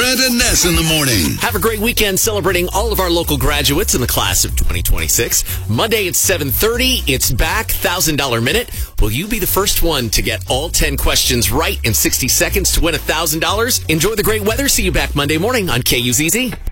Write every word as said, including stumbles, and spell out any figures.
Brent and Ness in the morning. Have a great weekend celebrating all of our local graduates in the class of twenty twenty-six. Monday at seven thirty, it's back, one thousand dollars Minute. Will you be the first one to get all ten questions right in sixty seconds to win one thousand dollars? Enjoy the great weather. See you back Monday morning on K U Z Z.